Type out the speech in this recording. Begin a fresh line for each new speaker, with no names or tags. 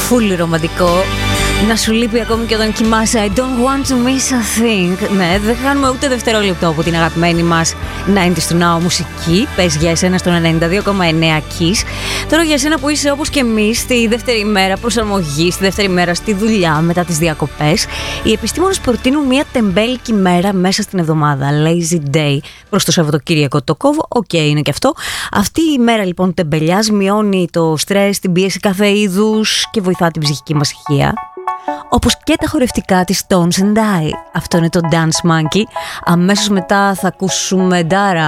Φουλ ρομαντικό. Να σου λείπει ακόμη και όταν κοιμάσαι. I don't want to miss a thing. Ναι, δεν χάνουμε ούτε δευτερόλεπτο από την αγαπημένη μας 90's to Now μουσική. Πες για εσένα στον 92,9 Kiss. Τώρα για εσένα που είσαι όπως και εμείς στη δεύτερη μέρα προσαρμογή, στη δεύτερη μέρα στη δουλειά μετά τις διακοπές, οι επιστήμονες προτείνουν μια τεμπέλικη μέρα μέσα στην εβδομάδα. Lazy day προς το Σαββατοκύριακο. Το κόβω, οκ, είναι και αυτό. Αυτή η μέρα λοιπόν τεμπελιάς μειώνει το στρες, την πίεση κάθε είδους και βοηθά την ψυχική μας υγεία. Όπως και τα χορευτικά της Tones and I. Αυτό είναι το Dance Monkey. Αμέσως μετά θα ακούσουμε Dara.